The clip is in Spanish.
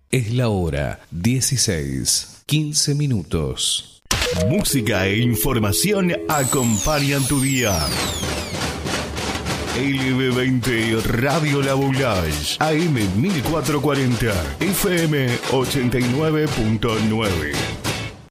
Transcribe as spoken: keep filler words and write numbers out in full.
Es la hora dieciséis, quince minutos. Música e información acompañan tu día. L B veinte Radio La Boulage, A M mil cuatrocientos cuarenta, F M ochenta y nueve punto nueve.